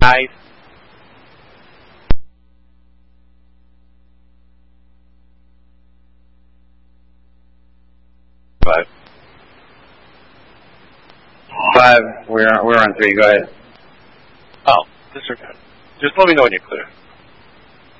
5. Five. We're on 3. Go ahead. Oh, disregard. Just let me know when you're clear.